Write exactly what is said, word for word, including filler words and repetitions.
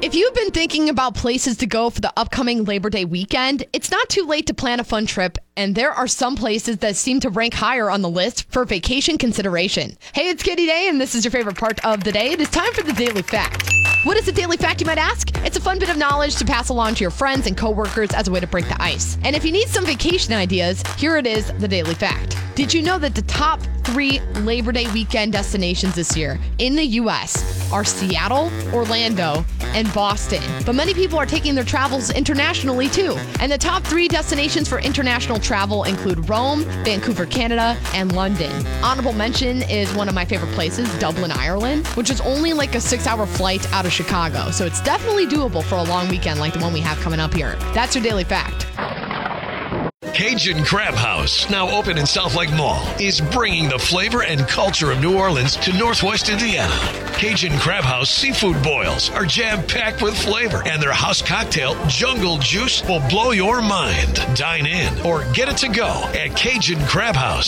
If you've been thinking about places to go for the upcoming Labor Day weekend, it's not too late to plan a fun trip, and there are some places that seem to rank higher on the list for vacation consideration. Hey, it's Kitty Day, and this is your favorite part of the day. It is time for the Daily Fact. What is a Daily Fact, you might ask? It's a fun bit of knowledge to pass along to your friends and coworkers as a way to break the ice. And if you need some vacation ideas, here it is, the Daily Fact. Did you know that the top three Labor Day weekend destinations this year in the U S are Seattle, Orlando, and Boston? But many people are taking their travels internationally too. And the top three destinations for international travel include Rome, Vancouver, Canada, and London. Honorable mention is one of my favorite places, Dublin, Ireland, which is only like a six-hour flight out of Chicago. So it's definitely doable for a long weekend like the one we have coming up here. That's your Daily Fact. Cajun Crab House, now open in South Lake Mall, is bringing the flavor and culture of New Orleans to Northwest Indiana. Cajun Crab House seafood boils are jam-packed with flavor, and their house cocktail, Jungle Juice, will blow your mind. Dine in or get it to go at Cajun Crab House.